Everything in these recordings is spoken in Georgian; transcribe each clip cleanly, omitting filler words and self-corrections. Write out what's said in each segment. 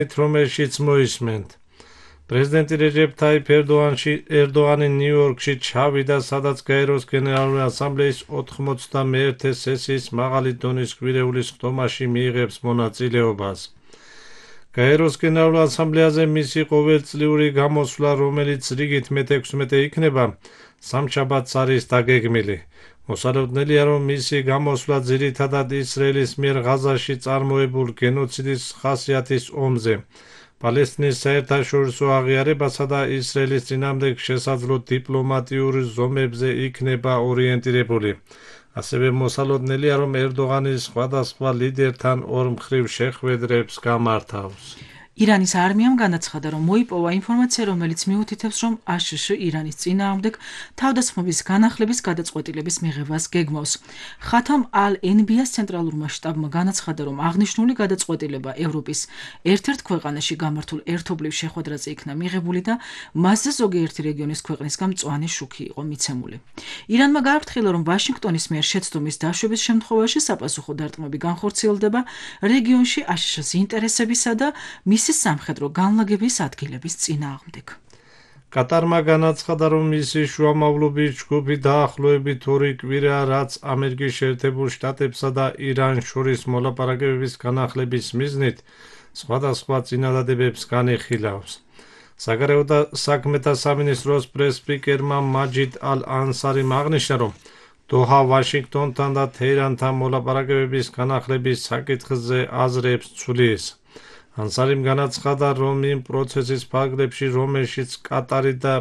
რომელშიც მოისმენთ. პრეზიდენტი რეჯეფ თაიფ ერდოღანი ნიუ-იორკში ჩავიდა, სადაც გაეროს გენერალური ასამბლეის 91 სესიის მაღალი დონის კვირეულის ხდომაში მიიღებს მონაწილეობას. გაეროს გენერალურ ასამბლეაზე მისი ყოველწლიური გამოსვლა, რომელიც რიგით მე-16 იქნება, სამშაბათს არის დაგეგმილი. მოსალოდნელია, რომ მისი გამოსვლა ძირითადად ისრაელის მიერ ღაზაში წარმოებულ გენოციდის ხასიათის ომზე, პალესტინის საერთაშორისო აღიარებასა და ისრაელის წინააღმდეგ შესაძლო დიპლომატიურ ზომებზე იქნება ორიენტირებული. ასევე მოსალოდნელია, რომ ერდოღანი სხვადასხვა ლიდერთან ორმხრივ შეხვედრებს გამართავს. ირანის არმიამ განაცხადა, რომ მოიპოვა ინფორმაცია, რომელიც მიუთითებს, რომ აშშ ირანის წინააღმდეგ თავდასხმების განახლების გადაწყვეტილების მიღებას გეგმავს. ხათამ ალ-ენბიას ცენტრალურმა შტაბმა განაცხადა, რომ აღნიშნული გადაწყვეტილება ევროპის ერთ-ერთ ქვეყანაში გამართულ ერთობლივ შეხვედრაზე იქნა მიღებული და მასზე ზოგიერთი რეგიონის ქვეყნისგან მწვანე შუქი იყო მიცემული. ირანმა გააფრთხილა, რომ ვაშინგტონის მიერ შეცდომის დაშვების შემთხვევაში საპასუხო დარტყმები განხორციელდება რეგიონში აშშ-ის ინტერესებისა და მისი სამხედრო განლაგების ადგილების წინააღმდეგ. კატარმა განაცხადა, რომ მისი შუამავლობის ჯგუფი დაახლოებით 2 კვირაა, რაც ამერიკის შეერთებულ შტატებსა და ირანს შორის მოლაპარაკებების განახლების მიზნით სხვადასხვა წინადადებებს განეხილავს. საგარეო საქმეთა სამინისტროს პრეს-სპიკერმა მაჯიდ ალ-ანსარიმ აღნიშნა, რომ დოჰა ვაშინგტონთან და თეირანთან მოლაპარაკებების განახლების საკითხზე აზრებს ცვლის. ანსარიმ განაცხადა, რომ იმ პროცესის ფარგლებში, რომელშიც კატარი და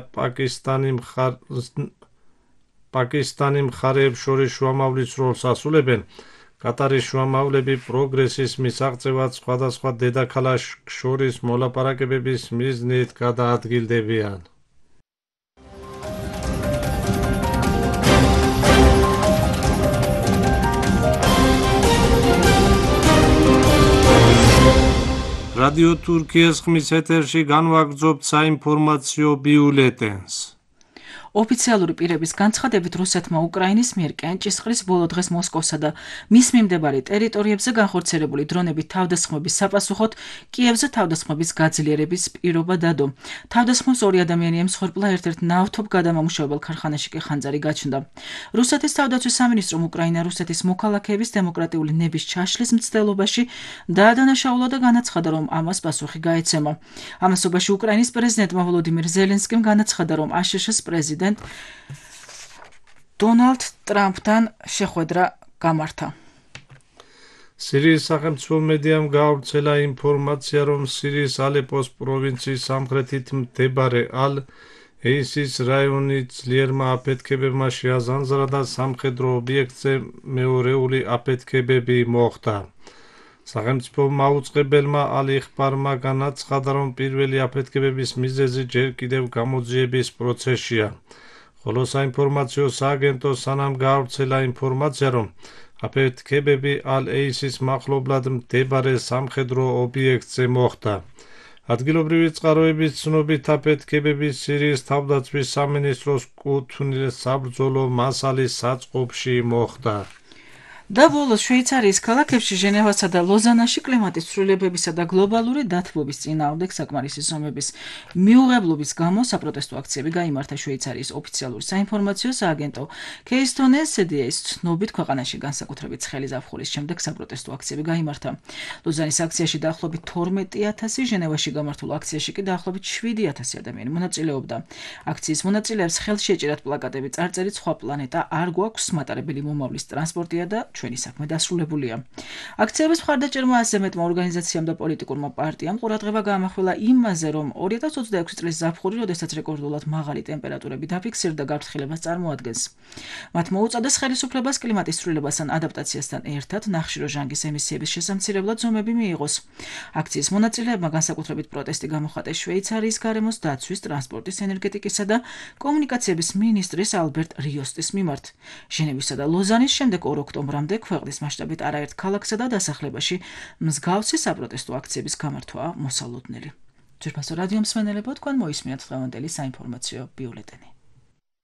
პაკისტანი მხარეებს შორის შუამავლის როლს ასრულებენ, კატარის შუამავლები პროგრესის მისაღწევად სხვადასხვა დედაქალაქს შორის მოლაპარაკებების მიზნით გადაადგილდებიან. რადიო თურქიის ხმის ეთერში განვაგრძობთ საინფორმაციო ბიულეტენს. ოფიციალური პირების განცხადებით, რუსეთმა უკრაინის მიერ კენჭისყრის ბოლო დღეს მოსკოვსა და მის მიმდებარე ტერიტორიებზე განხორციელებული დრონებით თავდასხმების საპასუხოდ კიევზე თავდასხმების გაძლიერების პირობა დადო. თავდასხმებს 2 ადამიანი ემსხვერპლა, ერთ-ერთ ნავთობ გადამამუშავებელ ქარხანაში კი ხანძარი გაჩნდა. რუსეთის თავდაცვის სამინისტრომ უკრაინა რუსეთის მოქალაქეების დემოკრატიული ნების ჩაშლის მცდელობაში დაადანაშაულა და განაცხადა, რომ ამას პასუხი გაეცემა. ამასობაში უკრაინის პრეზიდენტმა ვოლოდიმირ ზელენსკიმ განაცხადა, რომ აშშ-ის პრეზიდენტ დონალდ ტრამპთან შეხვედრა გამართა. სირიის სახელმწიფო მედიამ გაავრცელა ინფორმაცია, რომ სირიის ალეპოს პროვინციის სამხრეთით მდებარე ალ-ეისის რაიონი ძლიერმა აფეთქებებმა შეაზანზრა და სამხედრო ობიექტზე მეორეული აფეთქებები მოხდა. სახელმწიფო მაუწყებელმა ალ-იხბარმა განაცხადა, რომ პირველი აფეთქებების მიზეზი ჯერ კიდევ გამოძიების პროცესშია, ხოლო საინფორმაციო სააგენტო სანამ გაავრცელა ინფორმაცია, რომ აფეთქებები ალ-ეისის მახლობლად მდებარე სამხედრო ობიექტზე მოხდა. ადგილობრივი წყაროების ცნობით აფეთქებები სირიის თავდაცვის სამინისტროს კუთვნილ საბრძოლო მასალის საწყობში მოხდა. და ბოლოს შვეიცარიის ქალაქებში ჟენევასა და ლოზანაში კლიმატის ცვლილებებისა და გლობალური დათბობის წინააღმდეგ საკმარისი ზომების მიუღებლობის გამო საპროტესტო აქციები გაიმართა. შვეიცარიის ოფიციალური საინფორმაციო სააგენტო Keystone CDA-ის ცნობით, ქვეყანაში განსაკუთრებით ცხელი ზაფხულის შემდეგ საპროტესტო აქციები გაიმართა. ლოზანის აქციაში დაახლოებით 12,000, ჟენევაში გამართულ აქციაში კი დაახლოებით 7,000 ადამიანი მონაწილეობდა. აქციის მონაწილეებს ხელში ეჭერათ პლაკატები, წარწერით სხვა პლანეტა არ გვაქვს, მატარებელი მომავლის ტრანსპორტია და ჩვენი საქმე დასრულებულია. აქციების მხარდაჭერმა ასე მეტმა ორგანიზაციამ და პოლიტიკურმა პარტიამ ყურადღება გაამახვილა იმაზე, რომ 2026 წლის ზაფხული, როდესაც რეკორდულად მაღალი ტემპერატურები დაფიქსირდა, გაფრთხილებას წარმოადგენს. მათ მოუწოდეს ხელისუფლებას კლიმატის ცვლილებასთან ადაპტაციასთან ერთად ნახშირორჟანგის ემისიების შესამცირებლად ზომები მიიღოს. აქციის მონაწილეებმა განსაკუთრებით პროტესტი გამოხატეს შვეიცარიის გარემოს დაცვის, ტრანსპორტის, ენერგეტიკისა და კომუნიკაციების მინისტრის ალბერტ რიოსტის მიმართ. ჟენევისა და ლოზანის შემდეგ 2 ოქტომბრამდე ქვეყნის მასშტაბით არაერთ ქალაქსა და დასახლებაში მსგავსი საპროტესტო აქციების გამართვაა მოსალოდნელი. ძვირფასო რადიო მსმენელებო, თქვენ მოისმინათ დღევანდელი საინფორმაციო ბიულეტენი.